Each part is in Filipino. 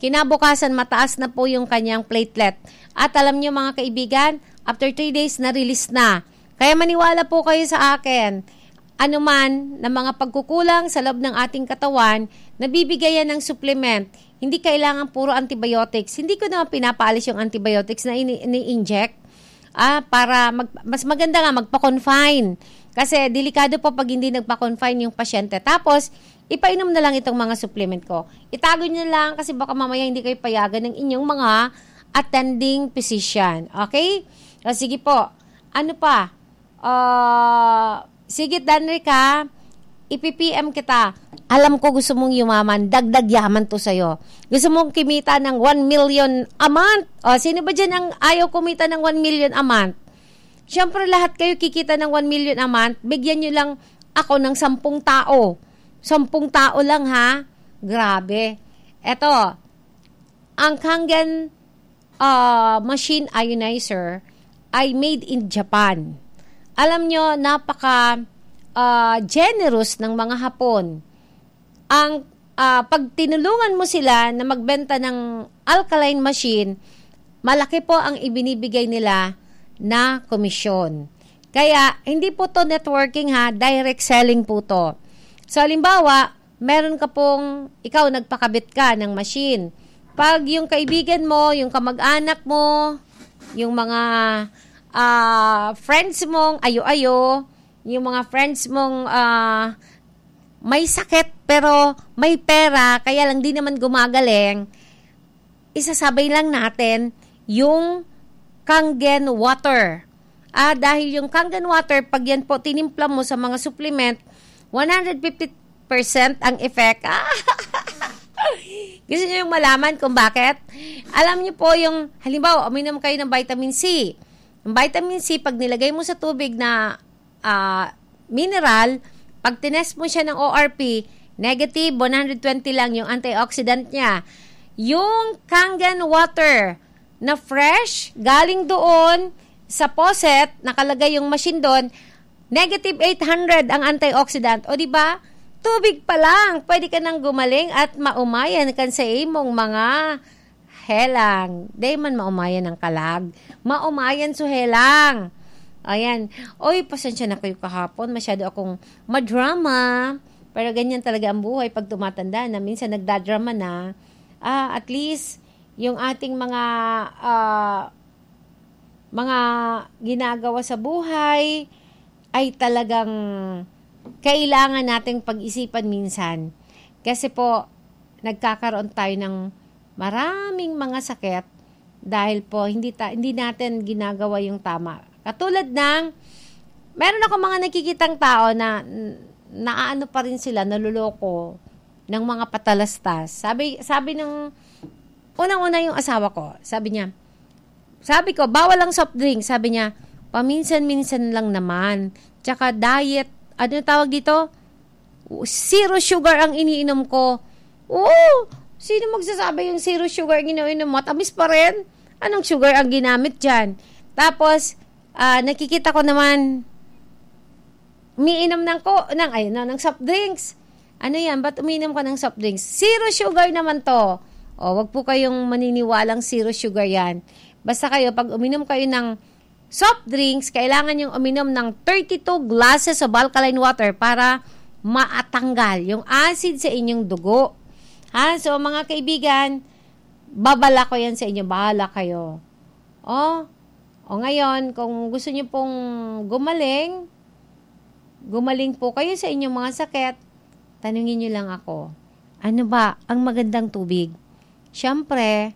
Kinabukasan, mataas na po yung kanyang platelet. At alam niyo mga kaibigan, after 3 days, na-release na. Kaya maniwala po kayo sa akin. Anuman na mga pagkukulang sa loob ng ating katawan, nabibigyan ng supplement. Hindi kailangan puro antibiotics. Hindi ko naman pinapaalis yung antibiotics na ini-inject. Para mas maganda nga magpa-confine. Kasi delikado po pag hindi nagpa-confine yung pasyente. Tapos, ipainom na lang itong mga supplement ko. Itago nyo lang kasi baka mamaya hindi kayo payagan ng inyong mga attending physician. Okay? Sige po. Ano pa? Sige, Danrica, ipipm kita. Alam ko gusto mong yumaman. Dagdag yaman to sa'yo. Gusto mong kumita ng 1 million a month. Sino ba dyan ang ayaw kumita ng 1 million a month? Siyempre, lahat kayo kikita ng 1 million a month. Bigyan nyo lang ako ng 10 tao. 10 tao lang, ha? Grabe. Eto, ang Kangen machine ionizer ay made in Japan. Alam nyo, napaka generous ng mga Hapon. Ang pag tinulungan mo sila na magbenta ng alkaline machine, malaki po ang ibinibigay nila na komisyon. Kaya, hindi po to networking, ha? Direct selling po to. So, halimbawa, meron ka pong, ikaw nagpakabit ka ng machine. Pag yung kaibigan mo, yung kamag-anak mo, yung mga friends mong ayo-ayo, yung mga friends mong may sakit pero may pera, kaya lang di naman gumagaling, isasabay lang natin yung Kangen water. Dahil yung Kangen water, pag yan po tinimpla mo sa mga supplement, 150% ang effect. Gusto niyo yung malaman kung bakit? Alam niyo po yung, halimbawa, uminom kayo ng vitamin C. Yung vitamin C, pag nilagay mo sa tubig na mineral, pag tinest mo siya ng ORP, negative, 120 lang yung antioxidant niya. Yung Kangen water na fresh, galing doon sa faucet, nakalagay yung machine doon, negative 800 ang antioxidant. O diba? Tubig pa lang. Pwede ka nang gumaling at maumayan kan sa imong mga helang. Di man maumayan ng kalag. Maumayan so helang. Ayan. Oy, pasensya na kayo kahapon. Masyado akong madrama. Pero ganyan talaga ang buhay pag tumatanda na. Minsan nagdadrama na. At least, yung ating mga ginagawa sa buhay ay talagang kailangan nating pag-isipan minsan. Kasi po, nagkakaroon tayo ng maraming mga sakit dahil po hindi natin ginagawa yung tama. Katulad ng, meron ako mga nakikitang tao na naaano pa rin sila, naluloko ng mga patalastas. Sabi ng, unang-una yung asawa ko, sabi ko, bawal lang soft drink. Sabi niya, paminsan-minsan lang naman. Tsaka diet, ano yung tawag dito? Zero sugar ang iniinom ko. Oo, sino magsasabi yung zero sugar ang iniinom mo? Tamis pa rin. Anong sugar ang ginamit dyan? Tapos, nakikita ko naman, umiinom ng soft drinks. Ano yan? Ba't umiinom ka ng soft drinks? Zero sugar naman to. O, wag po kayong maniniwalang zero sugar yan. Basta kayo, pag uminom kayo ng soft drinks, kailangan yung uminom ng 32 glasses of alkaline water para maatanggal yung acid sa inyong dugo. So, mga kaibigan, babala ko yan sa inyo. Bahala kayo. O ngayon, kung gusto niyo pong gumaling po kayo sa inyong mga sakit, tanungin niyo lang ako, ano ba ang magandang tubig? Siyempre,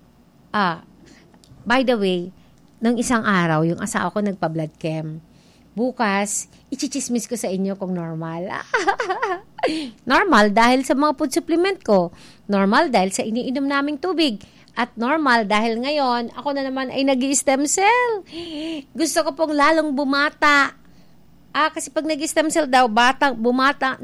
by the way, nung isang araw, yung asawa ko nagpa-blood chem. Bukas, ichichismis ko sa inyo kung normal. Normal dahil sa mga food supplement ko. Normal dahil sa iniinom naming tubig. At normal dahil ngayon, ako na naman ay nag-stem cell. Gusto ko pong lalong bumata. Kasi pag nag-stem cell daw, bumabata.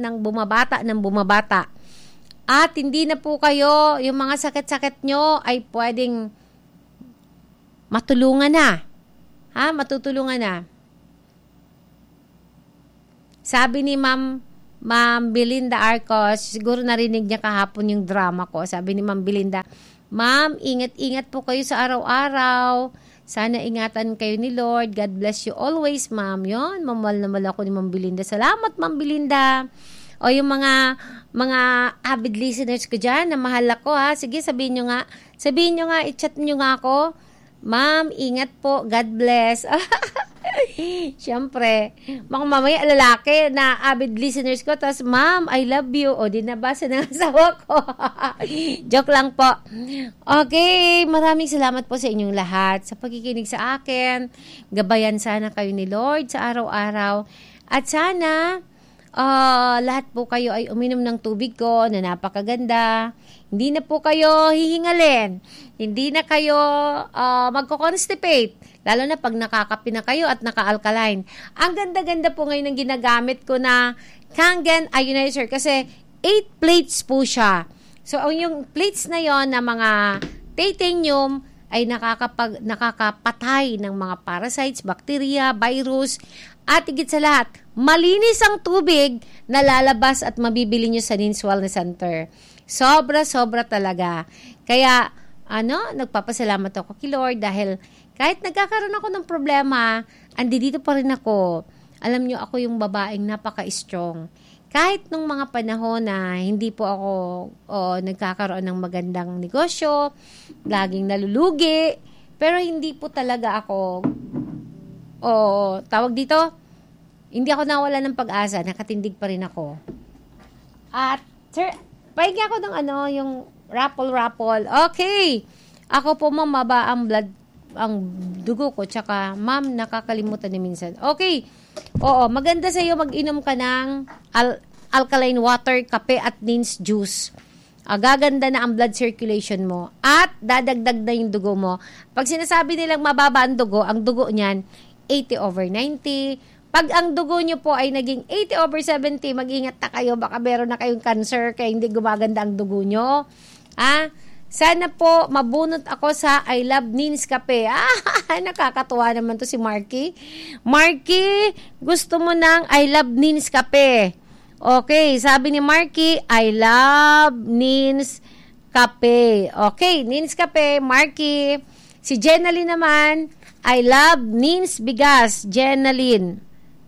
At hindi na po kayo, yung mga sakit-sakit nyo ay pwedeng matulungan na. Matutulungan na. Sabi ni Ma'am Ma'am Belinda Arcos, siguro narinig niya kahapon yung drama ko. Sabi ni Ma'am Belinda, Ma'am, ingat-ingat po kayo sa araw-araw. Sana ingatan kayo ni Lord. God bless you always, Ma'am. Yun, mamahal na mahal ako ni Ma'am Belinda. Salamat, Ma'am Belinda. O yung mga avid listeners ko dyan, na mahal ako ha. Sige, sabihin nyo nga, i-chat nyo nga ako. Ma'am, ingat po. God bless. Siyempre, mga mamaya lalaki na avid listeners ko, tapos, Ma'am, I love you. O, di nabasa ng asawa ko. Joke lang po. Okay, maraming salamat po sa inyong lahat sa pagkikinig sa akin. Gabayan sana kayo ni Lord sa araw-araw. At sana, lahat po kayo ay uminom ng tubig ko na napakaganda. Hindi na po kayo hihingalin. Hindi na kayo magko-constipate. Lalo na pag nakakape na kayo at naka-alkaline. Ang ganda-ganda po ngayon ng ginagamit ko na Kangen Ionizer kasi 8 plates po siya. So, yung plates na yon na mga titanium ay nakakapatay ng mga parasites, bacteria, virus, at higit sa lahat, malinis ang tubig na lalabas at mabibili nyo sa Nins Wellness Center. Sobra-sobra talaga. Kaya, nagpapasalamat ako kay Lord dahil kahit nagkakaroon ako ng problema, dito pa rin ako. Alam nyo, ako yung babaeng napaka-strong. Kahit nung mga panahon na hindi po ako nagkakaroon ng magandang negosyo, laging nalulugi, pero hindi po talaga ako, tawag dito, hindi ako nawala ng pag-asa, nakatindig pa rin ako. At, sir, pahingi ako ng yung raffle. Okay, ako po mababa ang dugo ko, tsaka ma'am, nakakalimutan ni minsan. Okay, oo, maganda sa'yo mag-inom ka ng alkaline water, kape at Nins juice. Gaganda na ang blood circulation mo at dadagdag na yung dugo mo. Pag sinasabi nilang mababa ang dugo niyan, 80/90. Pag ang dugo nyo po ay naging 80/70, mag-ingat na kayo, baka meron na kayong cancer kaya hindi gumaganda ang dugo nyo. Sana po mabunot ako sa I Love Nins Cafe. Nakakatuwa naman to si Marky. Marky, gusto mo ng I Love Nins Cafe. Okay, sabi ni Marky, I love Nins Cafe. Okay, Nins Cafe, Marky. Si Jenaline naman, I love Nins Bigas. Jenaline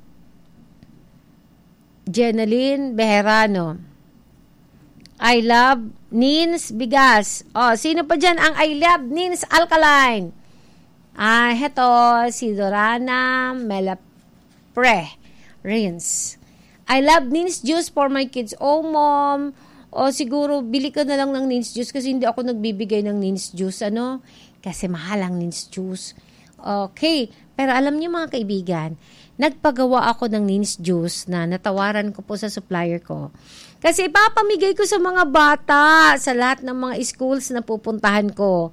Beherano. I love Nins Bigas. Sino pa dyan ang I love Nins Alkaline? Heto, si Dorana Melapre Rins. I love Nins Juice for my kids. Mom. Siguro, bili ka na lang ng Nins Juice kasi hindi ako nagbibigay ng Nins Juice. Kasi mahal ang Nins Juice. Okay. Pero alam niyo mga kaibigan, nagpagawa ako ng Nins Juice na natawaran ko po sa supplier ko. Kasi ipapamigay ko sa mga bata sa lahat ng mga schools na pupuntahan ko.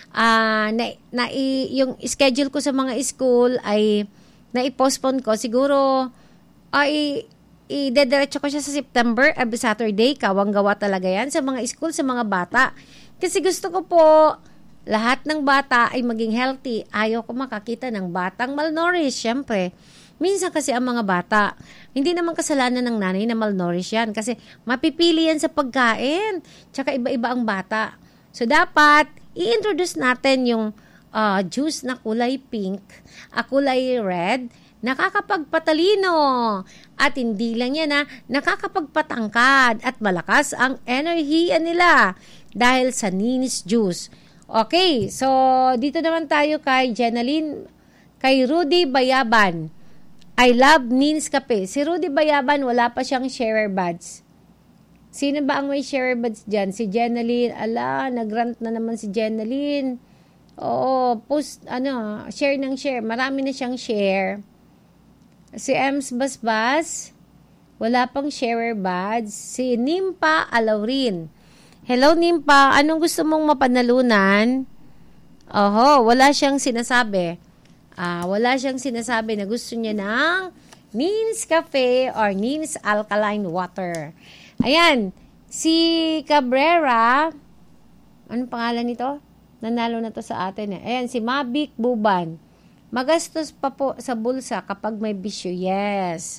Yung schedule ko sa mga school ay na-postpone ko. Siguro ay idediretso ko siya sa September, every Saturday. Kawang-gawa talaga yan sa mga school, sa mga bata. Kasi gusto ko po lahat ng bata ay maging healthy. Ayaw ko makakita ng batang malnourished, syempre. Minsan kasi ang mga bata, hindi naman kasalanan ng nanay na malnourished yan kasi mapipili yan sa pagkain. Tsaka iba-iba ang bata. So, dapat i-introduce natin yung juice na kulay pink, kulay red, nakakapagpatalino. At hindi lang yan nakakapagpatangkad at malakas ang enerhiya nila dahil sa Nins Juice. Okay, so dito naman tayo kay Jenaline, kay Rudy Bayaban. I love Nins Cafe. Si Rudy Bayaban, wala pa siyang sharer buds. Sino ba ang may sharer buds dyan? Si Jenaline. Nagrant na naman si Jenaline. Oo, share ng share. Marami na siyang share. Si Ems Basbas, wala pang sharer buds. Si Nimpa Alaurin. Hello, Nimpa. Anong gusto mong mapanalunan? Wala siyang sinasabi. Wala siyang sinasabi na gusto niya ng Nins Cafe or Nins Alkaline Water. Ayan. Si Cabrera, anong pangalan nito? Nanalo na to sa atin. Ayan, si Mabik Buban. Magastos pa po sa bulsa kapag may bisyo. Yes.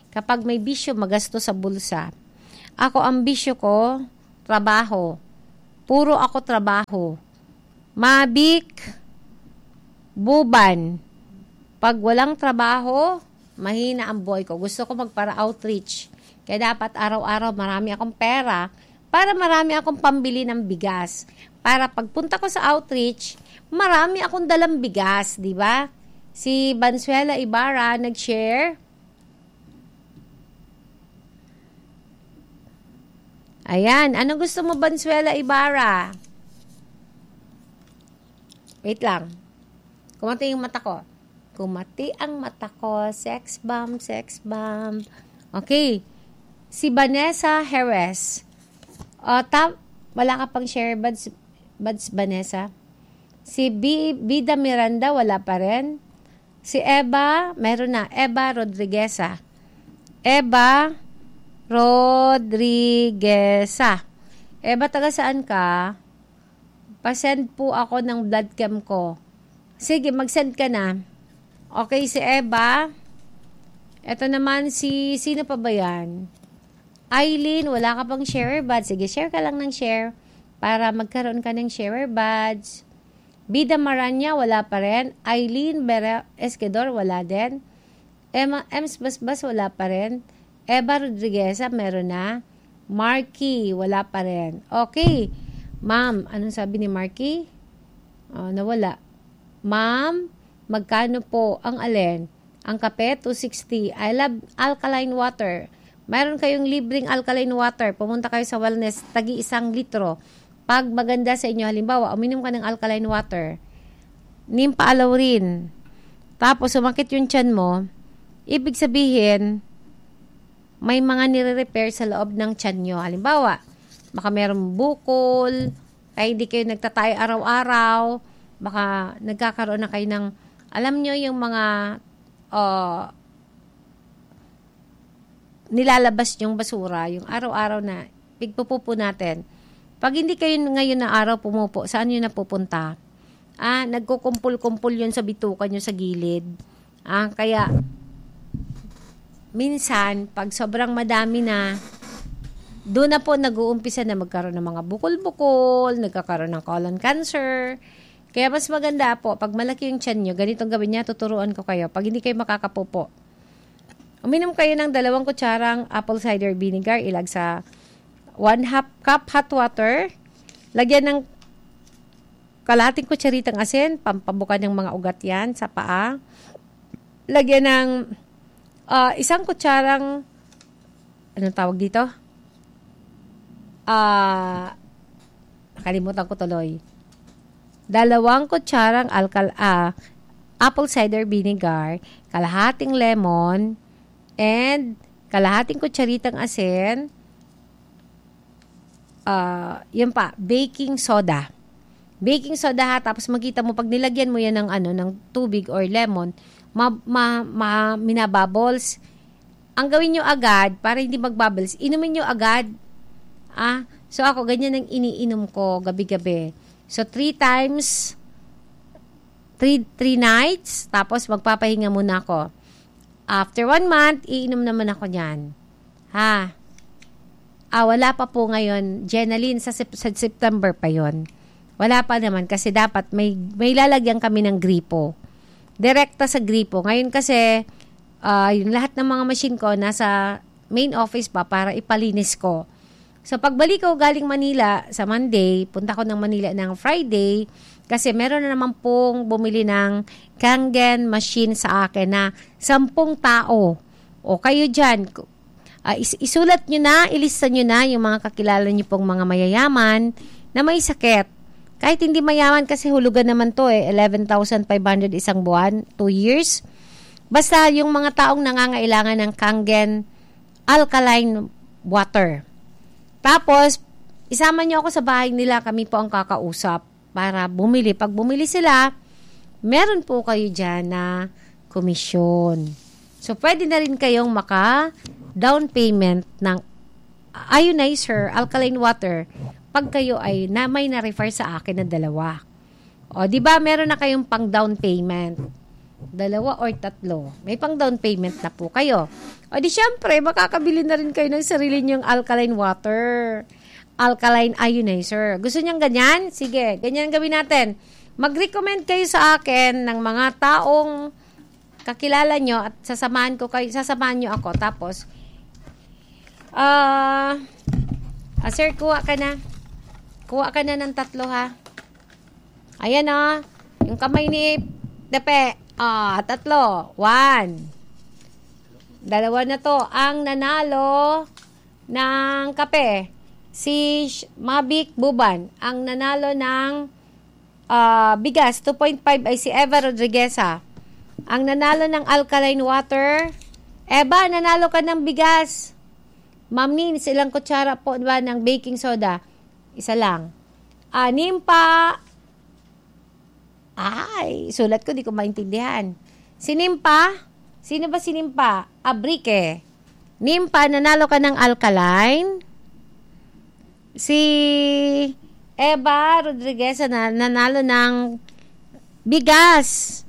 Kapag may bisyo, magasto sa bulsa. Ako, ang bisyo ko, trabaho. Puro ako trabaho. Mabik, buban. Pag walang trabaho, mahina ang buhay ko. Gusto ko magpara-outreach. Kaya dapat araw-araw marami akong pera para marami akong pambili ng bigas. Para pagpunta ko sa outreach, marami akong dalang bigas, di ba? Si Bansuela Ibarra nag-share. Ayan, ano gusto mo, Bansuela Ibarra? Wait lang. Kumati yung mata ko. Kumati ang mata ko. Sex bomb, sex bomb. Okay. Si Vanessa Jerez. Wala ka pang share, Buds Vanessa. Si Bida Miranda, wala pa rin. Si Eva, meron na. Eva Rodrigueza. Eva Rodrigueza. Eva, taga saan ka? Pa-send po ako ng blood cam ko. Sige, mag-send ka na. Okay, si Eva. Ito naman sino pa ba yan? Eileen, wala ka pang share buds. Sige, share ka lang ng share para magkaroon ka ng share buds. Bida Maranya, wala pa rin. Eileen Esquedor, wala din. Ems Basbas, wala pa rin. Eva Rodrigueza, meron na. Marky, wala pa rin. Okay. Ma'am, anong sabi ni Marky? Nawala. Ma'am, magkano po ang alin? Ang kape, 260. I love alkaline water. Mayroon kayong libreng alkaline water. Pumunta kayo sa wellness, tagi 1 litro. Pag maganda sa inyo, halimbawa, uminom ka ng alkaline water, nimpaalaw rin. Tapos, sumakit yung tiyan mo, ibig sabihin, may mga nire-repair sa loob ng tiyan nyo. Halimbawa, baka mayroong bukol, kaya hindi kayo nagtatay araw-araw, baka nagkakaroon na kayo ng, alam nyo yung mga nilalabas yung basura, yung araw-araw na pigpupupo natin. Pag hindi kayo ngayon na araw pumupo, saan yun napupunta? Nagkukumpul-kumpul yun sa bituka nyo sa gilid. Kaya, minsan, pag sobrang madami na, doon na po nag-uumpisa na magkaroon ng mga bukol-bukol, nagkakaroon ng colon cancer. Kaya mas maganda po, pag malaki yung tiyan nyo, ganitong gawin niya, tuturuan ko kayo. Pag hindi kayo makakapupo, uminom kayo ng 2 kutsarang apple cider vinegar, ilag sa 1/2 cup hot water, lagyan ng kalahating kutsaritang asin, pampabukan ng mga ugat yan sa paa. Lagyan ng 1 kutsarang, anong tawag dito? Nakalimutan ko tuloy. 2 kutsarang apple cider vinegar, kalahating lemon, and kalahating kutsaritang asin, yun pa, baking soda. Baking soda ha, tapos makita mo, pag nilagyan mo yan ng tubig or lemon, minabubbles. Ang gawin nyo agad, para hindi magbubbles, inumin nyo agad. So ako, ganyan ang iniinom ko gabi-gabi. So 3 times, 3 nights, tapos magpapahinga muna ako. After 1 month, iinom naman ako niyan. Wala pa po ngayon. Jenaline, sa September pa yon. Wala pa naman kasi dapat may lalagyan kami ng gripo. Direkta sa gripo. Ngayon kasi, yung lahat ng mga machine ko nasa main office pa para ipalinis ko. So, pagbalik ko galing Manila sa Monday, punta ko ng Manila ng Friday, kasi meron na naman pong bumili ng Kangen machine sa akin na 10 tao. O kayo dyan, isulat nyo na, ilista nyo na yung mga kakilala nyo pong mga mayayaman na may sakit. Kahit hindi mayaman kasi hulugan naman to 11,500 isang buwan, 2 years. Basta yung mga taong nangangailangan ng Kangen alkaline water. Tapos, isama nyo ako sa bahay nila, kami po ang kakausap para bumili. Pag bumili sila, meron po kayo dyan na komisyon. So, pwede na rin kayong down payment ng ionizer, alkaline water, pag kayo ay may na-refer sa akin na 2. O, di ba meron na kayong pang down payment? 2 or 3. May pang down payment na po kayo. O di syempre, makakabili na rin kayo ng sarili niyong alkaline water. Alkaline ionizer. Gusto niyang ganyan? Sige, ganyan gawin natin. Mag-recommend kayo sa akin ng mga taong kakilala nyo at sasamahan nyo ako. Tapos, sir, kuha ka na. Kuha ka na ng 3 ha. Ayan yung kamay ni Tepe. 3. 1. 2 na to. Ang nanalo ng kape, si Mabik Buban. Ang nanalo ng bigas, 2.5 ay si Eva Rodrigueza. Ang nanalo ng alkaline water, Eva, nanalo ka ng bigas. Ma'am Nins, ilang kutsara po ba ng baking soda? 1 lang. Nimpa, sulat ko, di ko maintindihan. Si Nimpa, sino ba si Nimpa? Abrike. Nimpa, nanalo ka ng alkaline. Si Eva Rodriguez na nanalo ng bigas.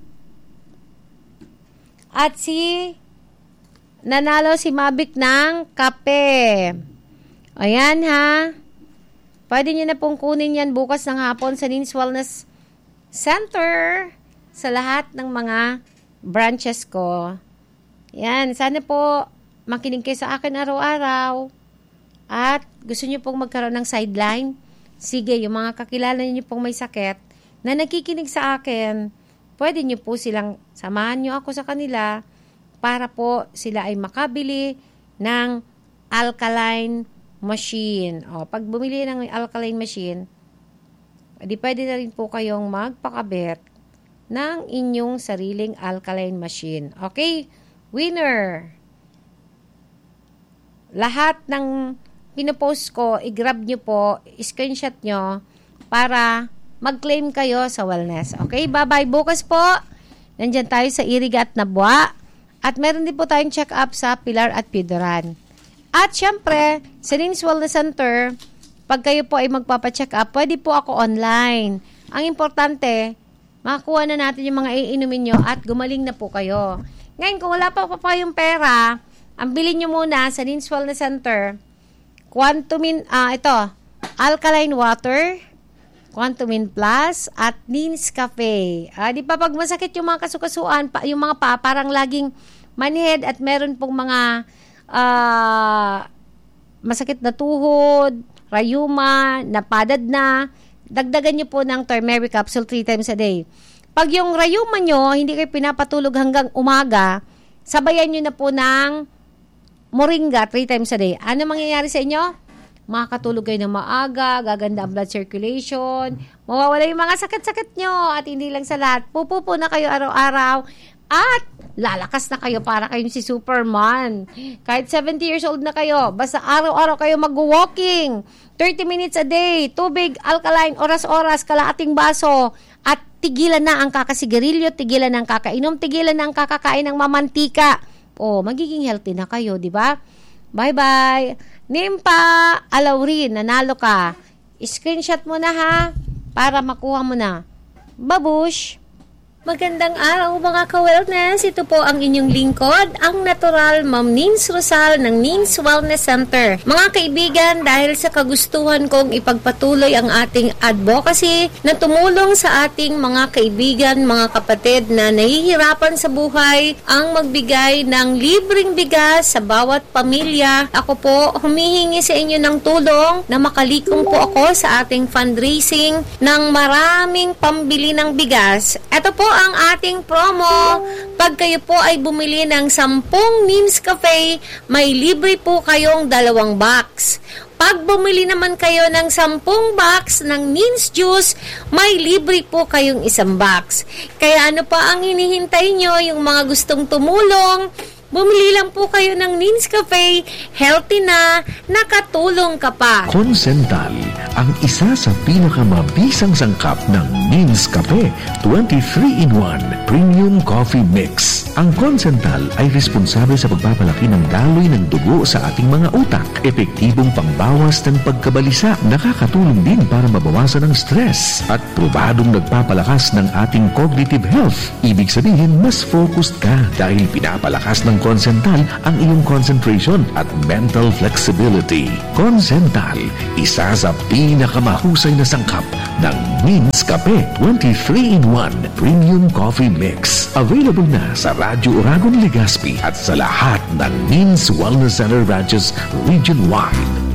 At nanalo si Mabik ng kape. Ayan ha. Pwede nyo na pong kunin yan bukas ng hapon sa Nins Wellness Center sa lahat ng mga branches ko. Yan. Sana po makinig kayo sa akin araw-araw. At gusto nyo pong magkaroon ng sideline? Sige, yung mga kakilala nyo pong may sakit na nakikinig sa akin, pwede nyo po silang samahan nyo ako sa kanila para po sila ay makabili ng alkaline machine. Pag bumili ng alkaline machine, pwede na rin po kayong magpakabit ng inyong sariling alkaline machine. Okay? Winner! Lahat ng pinopost ko, i-grab nyo po, screenshot nyo para mag-claim kayo sa wellness. Okay? Bye-bye. Bukas po, nandyan tayo sa Iriga at Nabua. At meron din po tayong check-up sa Pilar at Pidoran. At syempre, sa Nins Wellness Center, pag kayo po ay magpapacheck up, pwede po ako online. Ang importante, makakuha na natin yung mga iinumin nyo at gumaling na po kayo. Ngayon, kung wala pa yung pera, ang bilhin nyo muna sa Nins Wellness Center, alkaline water, Quantumin Plus, at Nins Cafe. Di pa pag masakit yung mga kasukasuan, yung mga parang laging manhead at meron pong mga masakit na tuhod, rayuma, napadad na, dagdagan nyo po ng turmeric capsule 3 times a day. Pag yung rayuma nyo, hindi kayo pinapatulog hanggang umaga, sabayan nyo na po ng moringa 3 times a day. Ano mangyayari sa inyo? Makakatulog kayo ng maaga, gaganda ang blood circulation, mawawala yung mga sakit-sakit nyo, at hindi lang sa lahat, pupupo na kayo araw-araw, at lalakas na kayo para kayong si Superman. Kahit 70 years old na kayo, basta araw-araw kayo mag-walking, 30 minutes a day, tubig, alkaline, oras-oras, kalahating baso, at tigilan na ang kakasigarilyo, tigilan na ang kakainom, tigilan na ang kakakain ng mamantika. Magiging healthy na kayo, di ba? Bye-bye. Nimpa, Alaurin, nanalo ka. Screenshot mo na ha, para makuha mo na. Babush! Magandang araw mga ka-wellness. Ito po ang inyong lingkod, ang natural Ma'am Nins Rosal ng Nins Wellness Center. Mga kaibigan, dahil sa kagustuhan kong ipagpatuloy ang ating advocacy na tumulong sa ating mga kaibigan, mga kapatid na nahihirapan sa buhay, ang magbigay ng libreng bigas sa bawat pamilya. Ako po humihingi sa inyo ng tulong na makalikom po ako sa ating fundraising ng maraming pambili ng bigas. Ito po ang ating promo. Pag kayo po ay bumili ng 10 Nins Cafe, may libre po kayong 2 box. Pag bumili naman kayo ng 10 box ng Nins Juice, may libre po kayong 1 box. Kaya ano pa ang hinihintay nyo? Yung mga gustong tumulong, bumili lang po kayo ng Nins Cafe, healthy na, nakatulong ka pa. Concental, ang isa sa pinakamabisang sangkap ng Means Cafe 23-in-1 Premium Coffee Mix. Ang Concental ay responsable sa pagpapalaki ng daloy ng dugo sa ating mga utak. Epektibong pangbawas ng pagkabalisa, nakakatulong din para mabawasan ang stress at probadong nagpapalakas ng ating cognitive health. Ibig sabihin, mas focused ka dahil pinapalakas ng Concental ang iyong concentration at mental flexibility. Concental, isa sa pinakamahusay na sangkap ng Means Cafe 23-in-1 Premium Coffee Mix. Available na sa Radyo Oragon Legazpi at sa lahat ng Means Wellness Center branches region-wide.